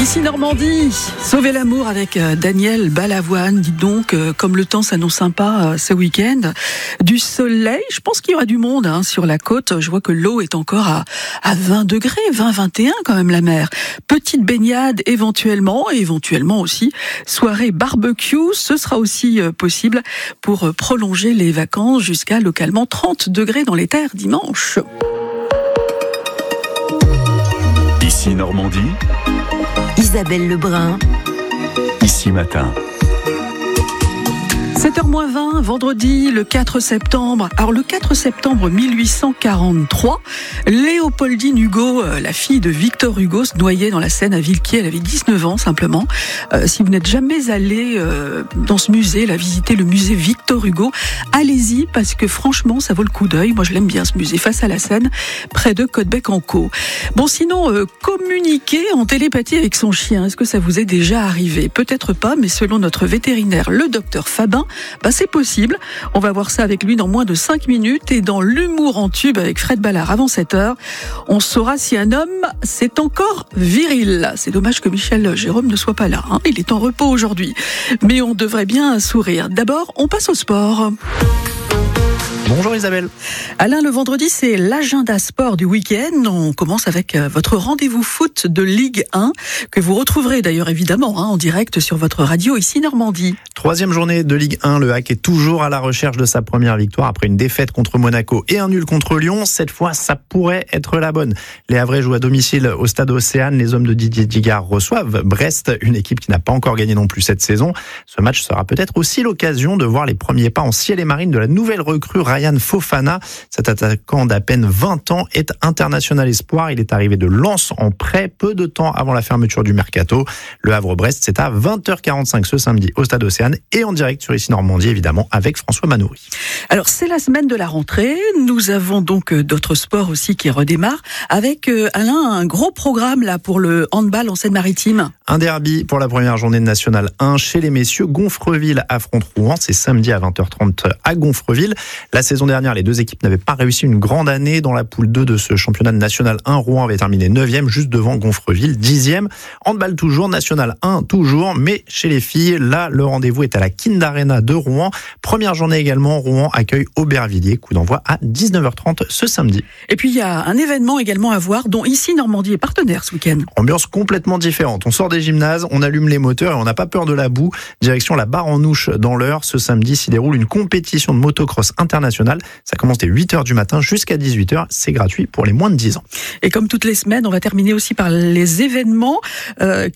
Ici Normandie, sauvez l'amour avec Daniel Balavoine. Dites donc, comme le temps s'annonce sympa ce week-end, du soleil, je pense qu'il y aura du monde sur la côte. Je vois que l'eau est encore à 20 degrés, 20-21 quand même la mer. Petite baignade éventuellement, et éventuellement aussi soirée barbecue. Ce sera aussi possible pour prolonger les vacances jusqu'à localement 30 degrés dans les terres dimanche. Ici Normandie, Isabelle Lebrun. Ici Matin. 7h-20, vendredi, le 4 septembre. Alors, le 4 septembre 1843, Léopoldine Hugo, la fille de Victor Hugo, se noyait dans la Seine à Villequier. Elle avait 19 ans, simplement. Si vous n'êtes jamais allé dans ce musée, visiter le musée Victor Hugo, allez-y, parce que franchement, ça vaut le coup d'œil. Moi, je l'aime bien, ce musée, face à la Seine, près de Côtebec-en-Caux. Bon, sinon, communiquer en télépathie avec son chien, est-ce que ça vous est déjà arrivé? Peut-être pas, mais selon notre vétérinaire, le docteur Fabin, c'est possible. On va voir ça avec lui dans moins de 5 minutes. Et dans l'humour en tube avec Fred Ballard avant 7h, on saura si un homme, c'est encore viril. C'est dommage que Michel Jérôme ne soit pas là. Il est en repos aujourd'hui. Mais on devrait bien sourire. D'abord, on passe au sport. Bonjour Isabelle. Alain, le vendredi, c'est l'agenda sport du week-end. On commence avec votre rendez-vous foot de Ligue 1, que vous retrouverez d'ailleurs évidemment en direct sur votre radio ici Normandie. 3e journée de Ligue 1, le Hack est toujours à la recherche de sa première victoire après une défaite contre Monaco et un nul contre Lyon. Cette fois, ça pourrait être la bonne. Les Havrais jouent à domicile au stade Océane. Les hommes de Didier Digard reçoivent Brest, une équipe qui n'a pas encore gagné non plus cette saison. Ce match sera peut-être aussi l'occasion de voir les premiers pas en ciel et marine de la nouvelle recrue Ryan Fofana. Cet attaquant d'à peine 20 ans est international espoir. Il est arrivé de Lens en prêt peu de temps avant la fermeture du mercato. Le Havre-Brest, c'est à 20h45 ce samedi au stade Océane et en direct sur Ici Normandie, évidemment, avec François Manoury. Alors, c'est la semaine de la rentrée. Nous avons donc d'autres sports aussi qui redémarrent avec, Alain, un gros programme là pour le handball en Seine-Maritime. Un derby pour la première journée de National 1 chez les messieurs. Gonfreville affronte Rouen. C'est samedi à 20h30 à Gonfreville. La saison dernière, les deux équipes n'avaient pas réussi une grande année. Dans la poule 2 de ce championnat de National 1, Rouen avait terminé 9e, juste devant Gonfreville, 10e. Handball toujours, National 1 toujours, mais chez les filles, là, le rendez-vous est à la Kind Arena de Rouen. Première journée également, Rouen accueille Aubervilliers. Coup d'envoi à 19h30 ce samedi. Et puis, il y a un événement également à voir, dont ici Normandie est partenaire ce week-end. Ambiance complètement différente. On sort des gymnases, on allume les moteurs et on n'a pas peur de la boue. Direction la Barre en Ouche dans l'Eure. Ce samedi s'y déroule une compétition de motocross internationale. Ça commence dès 8h du matin jusqu'à 18h. C'est gratuit pour les moins de 10 ans. Et comme toutes les semaines, on va terminer aussi par les événements